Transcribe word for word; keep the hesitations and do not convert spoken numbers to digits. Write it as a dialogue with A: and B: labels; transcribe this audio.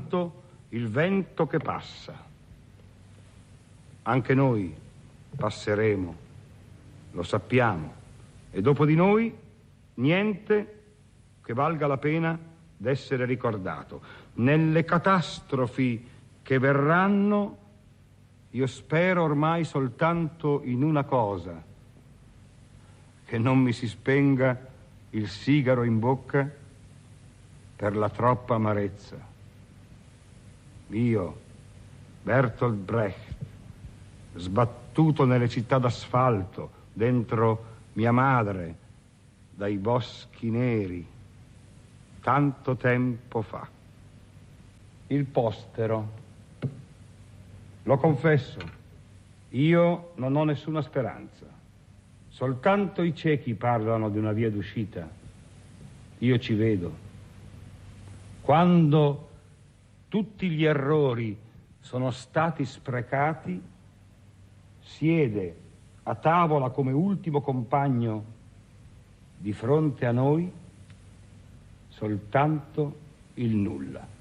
A: soltanto il vento che passa. Anche noi passeremo, lo sappiamo, e dopo di noi niente che valga la pena d'essere ricordato. Nelle catastrofi che verranno, io spero ormai soltanto in una cosa: che non mi si spenga il sigaro in bocca per la troppa amarezza. Io, Bertolt Brecht, sbattuto nelle città d'asfalto, dentro mia madre, dai boschi neri, tanto tempo fa. Il postero. Lo confesso, io non ho nessuna speranza. Soltanto i ciechi parlano di una via d'uscita. Io ci vedo. Quando tutti gli errori sono stati sprecati, siede a tavola come ultimo compagno di fronte a noi soltanto il nulla.